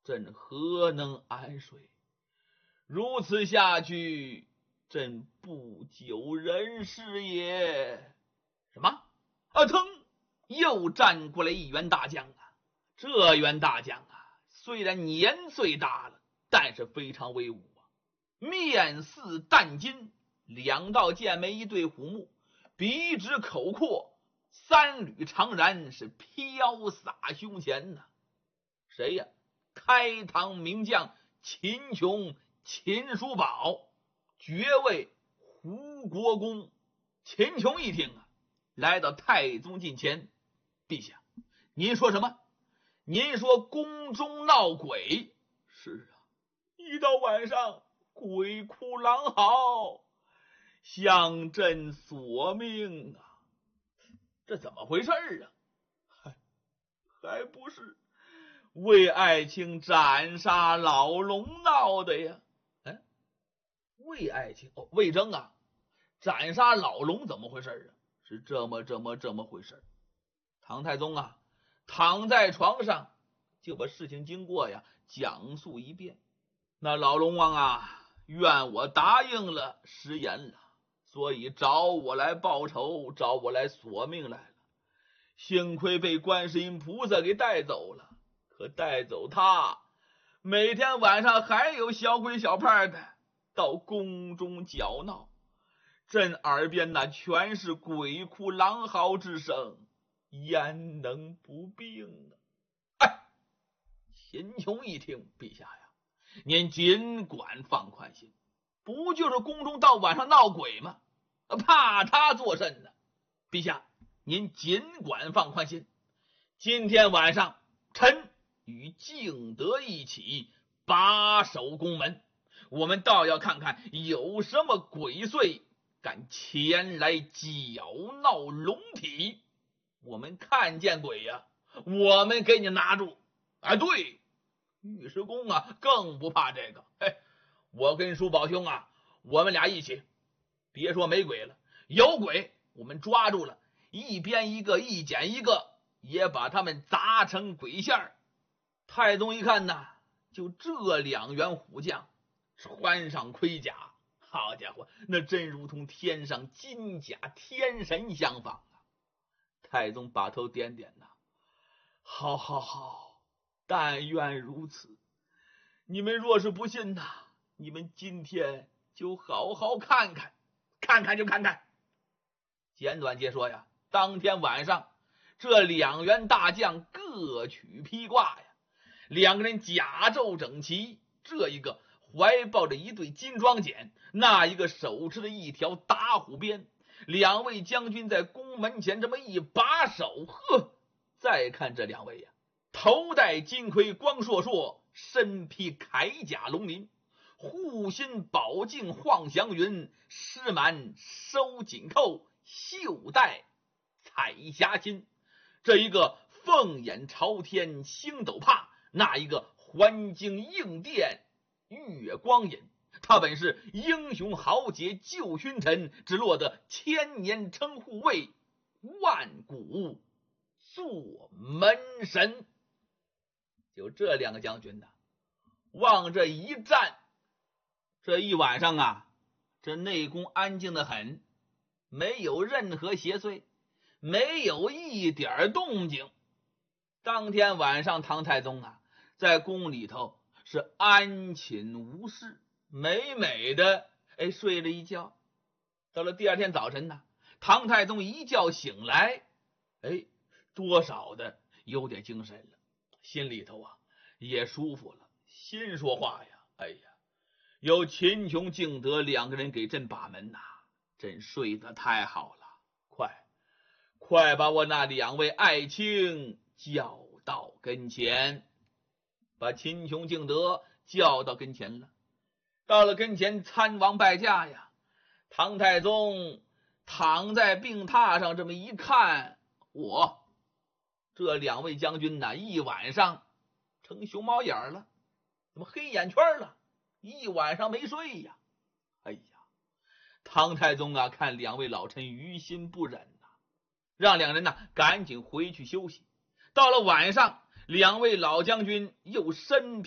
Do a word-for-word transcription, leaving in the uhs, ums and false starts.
朕何能安睡？如此下去，朕不久人世也。什么？啊！腾，又站过来一员大将啊！这员大将啊，虽然年岁大了，但是非常威武啊，面似淡金，两道剑眉，一对虎目，鼻直口阔，三缕长髯是飘洒胸前呐、啊。谁呀？开膛名将秦琼，秦叔宝，爵位胡国公。秦琼一听啊，来到太宗近前，陛下，您说什么？您说宫中闹鬼？是啊，一到晚上鬼哭狼嚎，向朕索命啊！这怎么回事啊？还还不是为爱卿斩杀老龙闹的呀！哎，为爱卿哦，魏征啊，斩杀老龙怎么回事啊？是这么这么这么回事。唐太宗啊，躺在床上就把事情经过呀讲述一遍。那老龙王啊，愿我答应了食言了，所以找我来报仇，找我来索命来了。幸亏被观世音菩萨给带走了，可带走他，每天晚上还有小鬼小派的到宫中搅闹，朕耳边那全是鬼哭狼嚎之声，焉能不病呢？哎，秦琼一听，陛下呀，您尽管放宽心，不就是宫中到晚上闹鬼吗？怕他作甚呢？陛下，您尽管放宽心，今天晚上臣与敬德一起把守宫门，我们倒要看看有什么鬼祟敢前来搅闹龙体。我们看见鬼呀、啊，我们给你拿住。哎，对，尉迟恭啊更不怕这个。哎，我跟叔宝兄啊，我们俩一起，别说没鬼了，有鬼我们抓住了，一边一个，一捡一个，也把他们砸成鬼馅儿。太宗一看呐，就这两员虎将穿上盔甲，好家伙，那真如同天上金甲天神相仿啊！太宗把头点点呐，好好好，但愿如此。你们若是不信呐，你们今天就好好看看，看看就看看。简短截说呀，当天晚上，这两员大将各取披挂呀，两个人甲胄整齐，这一个怀抱着一对金装锏，那一个手持着一条打虎鞭。两位将军在宫门前这么一把手，呵，再看这两位呀，头戴金盔光烁烁，身披铠甲龙鳞，护心宝镜晃祥云，狮满收紧扣，袖带彩霞巾。这一个凤眼朝天星斗帕，那一个环境应殿月光隐。他本是英雄豪杰旧勋臣，只落得千年称护卫，万古做门神。就这两个将军呢，往这一站，这一晚上啊，这内宫安静的很，没有任何邪祟，没有一点动静。当天晚上，唐太宗啊，在宫里头是安寝无事，美美的哎睡了一觉。到了第二天早晨呢，唐太宗一觉醒来，哎，多少的有点精神了，心里头啊也舒服了，心说话呀，哎呀，有秦琼、敬德两个人给朕把门呐、啊，朕睡得太好了，快快把我那两位爱卿叫到跟前。把秦琼、敬德叫到跟前了。到了跟前，参王拜驾呀。唐太宗躺在病榻上，这么一看，我这两位将军呢，一晚上成熊猫眼了，怎么黑眼圈了？一晚上没睡呀！哎呀，唐太宗啊，看两位老臣于心不忍呐、啊，让两人呢赶紧回去休息。到了晚上，两位老将军又身